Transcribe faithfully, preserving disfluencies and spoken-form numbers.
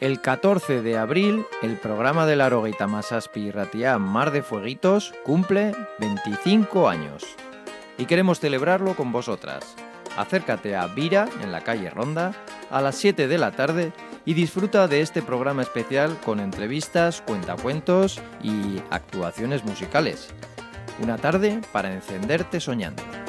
El catorce de abril, el programa de la Arogeita Masaspi Irratia Mar de Fueguitos cumple veinticinco años. Y queremos celebrarlo con vosotras. Acércate a Vira, en la calle Ronda, a las siete de la tarde y disfruta de este programa especial con entrevistas, cuentacuentos y actuaciones musicales. Una tarde para encenderte soñando.